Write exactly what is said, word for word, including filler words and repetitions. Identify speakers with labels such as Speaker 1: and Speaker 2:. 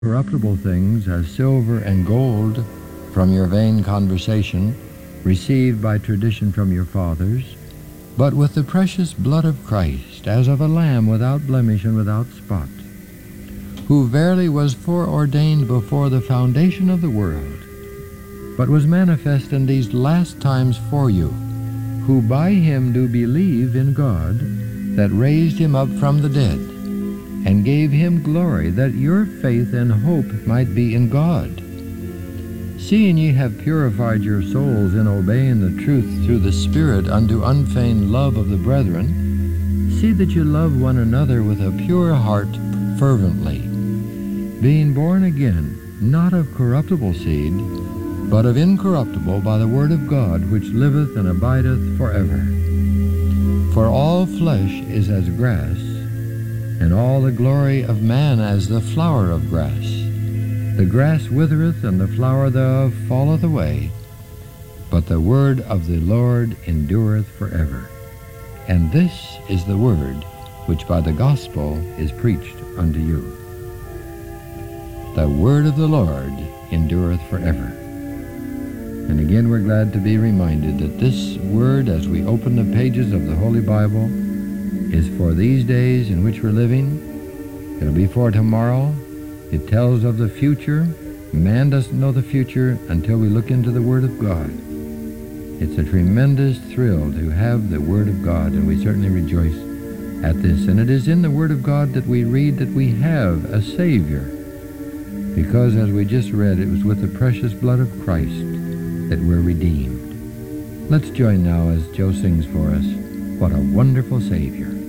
Speaker 1: corruptible things as silver and gold from your vain conversation, received by tradition from your fathers, but with the precious blood of Christ, as of a lamb without blemish and without spot, who verily was foreordained before the foundation of the world, but was manifest in these last times for you, who by him do believe in God, that raised him up from the dead, and gave him glory, that your faith and hope might be in God. Seeing ye have purified your souls in obeying the truth through the Spirit unto unfeigned love of the brethren, see that you love one another with a pure heart fervently, being born again, not of corruptible seed, but of incorruptible by the word of God, which liveth and abideth forever. For all flesh is as grass, and all the glory of man as the flower of grass. The grass withereth, and the flower thereof falleth away, but the word of the Lord endureth forever. And this is the word which by the gospel is preached unto you. The word of the Lord endureth forever. And again we're glad to be reminded that this word, as we open the pages of the Holy Bible, is for these days in which we're living. It'll be for tomorrow. It tells of the future. Man doesn't know the future until we look into the Word of God. It's a tremendous thrill to have the Word of God, and we certainly rejoice at this. And it is in the Word of God that we read that we have a Savior, because as we just read, it was with the precious blood of Christ that we're redeemed. Let's join now as Joe sings for us, "What a Wonderful Savior."